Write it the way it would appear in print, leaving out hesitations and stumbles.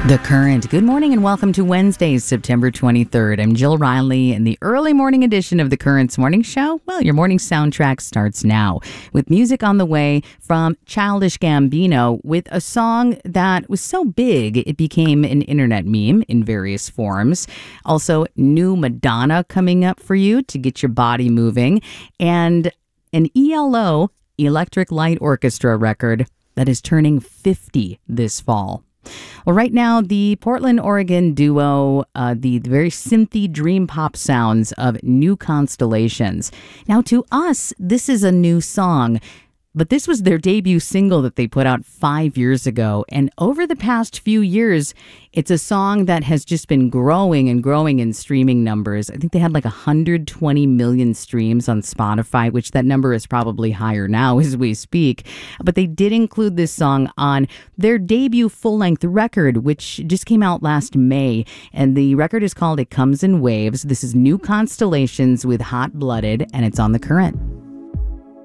The Current. Good morning and welcome to Wednesday, September 23rd. I'm Jill Riley in the early morning edition of The Current's Morning Show. Well, your morning soundtrack starts now with music on the way from Childish Gambino with a song that was so big it became an internet meme in various forms. Also, new Madonna coming up for you to get your body moving, and an ELO, Electric Light Orchestra record that is turning 50 this fall. Well, right now, the Portland, Oregon duo, the very synthy dream pop sounds of New Constellations. Now, to us, this is a new song, but this was their debut single that they put out 5 years ago. And over the past few years, it's a song that has just been growing and growing in streaming numbers. I think they had like 120 million streams on Spotify, which that number is probably higher now as we speak. But they did include this song on their debut full-length record, which just came out last May. And the record is called It Comes in Waves. This is New Constellations with Hot Blooded, and it's on The Current.